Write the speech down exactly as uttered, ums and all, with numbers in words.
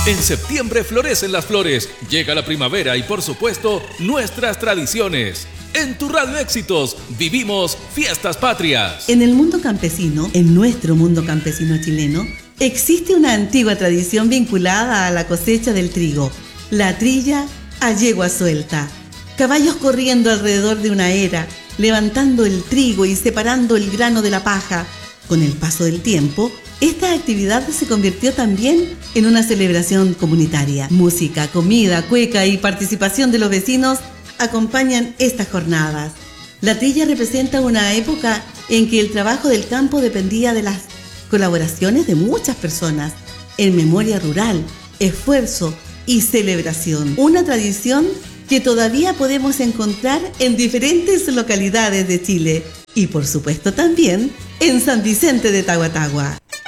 En septiembre florecen las flores, llega la primavera y por supuesto nuestras tradiciones. En tu Radio Éxitos vivimos Fiestas Patrias. En el mundo campesino, en nuestro mundo campesino chileno, existe una antigua tradición vinculada a la cosecha del trigo, la trilla a yegua suelta. Caballos corriendo alrededor de una era, levantando el trigo y separando el grano de la paja. Con el paso del tiempo, esta actividad se convirtió también en una celebración comunitaria. Música, comida, cueca y participación de los vecinos acompañan estas jornadas. La trilla representa una época en que el trabajo del campo dependía de las colaboraciones de muchas personas, en memoria rural, esfuerzo y celebración. Una tradición que todavía podemos encontrar en diferentes localidades de Chile y por supuesto también en San Vicente de Tagua Tagua.